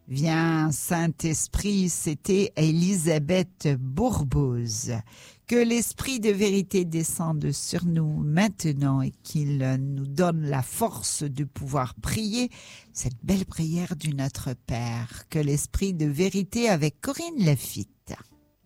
Viens, Saint-Esprit, c'était Élisabeth Bourbose. Que l'Esprit de vérité descende sur nous maintenant et qu'il nous donne la force de pouvoir prier cette belle prière du Notre Père. Que l'Esprit de vérité avec Corinne Laffitte.